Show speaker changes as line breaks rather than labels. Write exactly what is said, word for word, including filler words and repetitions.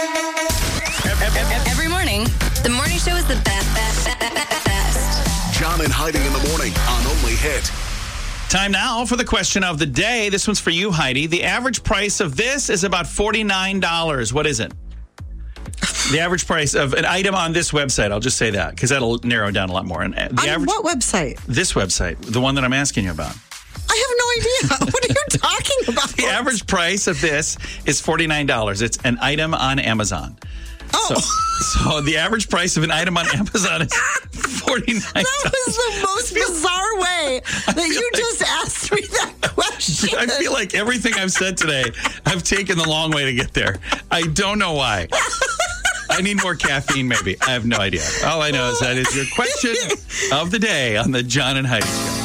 Every morning, the morning show is the best, best, best, best.
John and Heidi in the morning on Only Hit.
Time now for the question of the day. This one's for you, Heidi. The average price of this is about forty-nine dollars. What is it? The average price of an item on this website. I'll just say that because that'll narrow it down a lot more. And the
On
average,
what website?
This website, the one that I'm asking you about.
I have no idea. What are you talking about?
The average price of this is forty-nine dollars. It's an item on Amazon.
Oh.
So, so the average price of an item on Amazon is forty-nine dollars.
That was the most bizarre way that you
like,
just asked me that question.
I feel like everything I've said today, I've taken the long way to get there. I don't know why. I need more caffeine, maybe. I have no idea. All I know is that is your question of the day on the John and Heidi Show.